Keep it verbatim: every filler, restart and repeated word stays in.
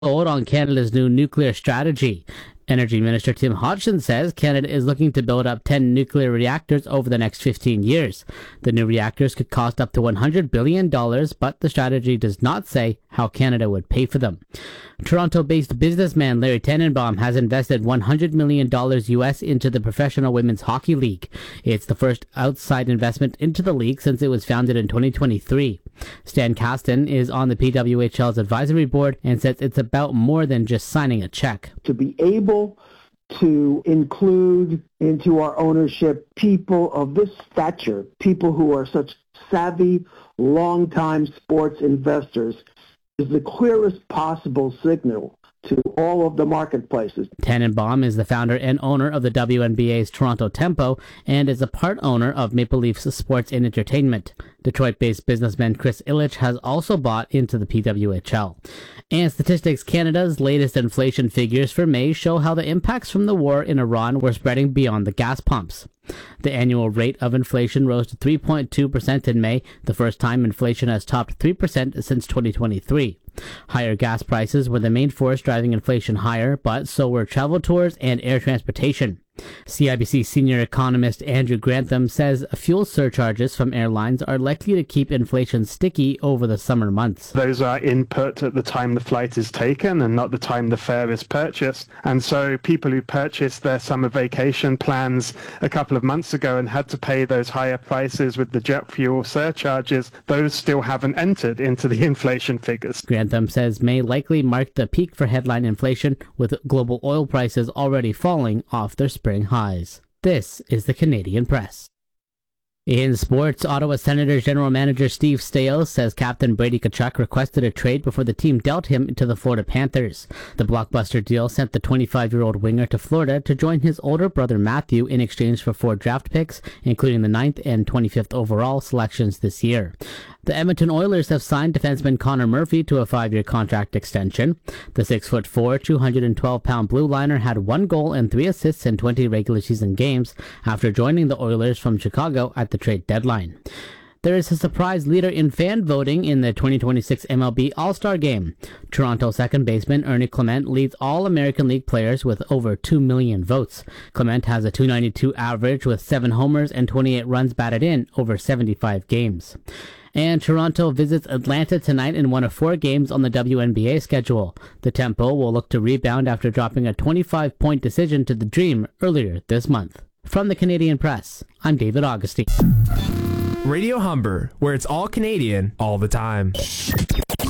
Vote on Canada's new nuclear strategy. Energy Minister Tim Hodgson says Canada is looking to build up ten nuclear reactors over the next fifteen years. The new reactors could cost up to one hundred billion dollars, but the strategy does not say how Canada would pay for them. Toronto-based businessman Larry Tannenbaum has invested one hundred million dollars U S into the Professional Women's Hockey League. It's the first outside investment into the league since it was founded in twenty twenty-three. Stan Kasten is on the P W H L's advisory board and says it's about more than just signing a check. To be able to include into our ownership people of this stature, people who are such savvy, long-time sports investors, is the clearest possible signal to all of the marketplaces. Tannenbaum is the founder and owner of the W N B A's Toronto Tempo and is a part owner of Maple Leafs Sports and Entertainment. Detroit-based businessman Chris Illich has also bought into the P W H L. And Statistics Canada's latest inflation figures for May show how the impacts from the war in Iran were spreading beyond the gas pumps. The annual rate of inflation rose to three point two percent in May, the first time inflation has topped three percent since twenty twenty-three. Higher gas prices were the main force driving inflation higher, but so were travel tours and air transportation. C I B C senior economist Andrew Grantham says fuel surcharges from airlines are likely to keep inflation sticky over the summer months. Those are input at the time the flight is taken and not the time the fare is purchased. And so people who purchased their summer vacation plans a couple of months ago and had to pay those higher prices with the jet fuel surcharges, those still haven't entered into the inflation figures. Grantham says May likely marked the peak for headline inflation, with global oil prices already falling off their spring highs. This is the Canadian Press. In sports, Ottawa Senators general manager Steve Staios says captain Brady Tkachuk requested a trade before the team dealt him to the Florida Panthers. The blockbuster deal sent the twenty-five-year-old winger to Florida to join his older brother Matthew in exchange for four draft picks, including the ninth and twenty-fifth overall selections this year. The Edmonton Oilers have signed defenseman Connor Murphy to a five-year contract extension. The six foot four, two hundred twelve pound blue liner had one goal and three assists in twenty regular season games after joining the Oilers from Chicago at the trade deadline. There is a surprise leader in fan voting in the twenty twenty-six M L B All-Star Game. Toronto second baseman Ernie Clement leads all American League players with over two million votes. Clement has a two ninety-two average with seven homers and twenty-eight runs batted in over seventy-five games. And Toronto visits Atlanta tonight in one of four games on the W N B A schedule. The Tempo will look to rebound after dropping a twenty-five point decision to the Dream earlier this month. From the Canadian Press, I'm David Augustine. Radio Humber, where it's all Canadian all the time.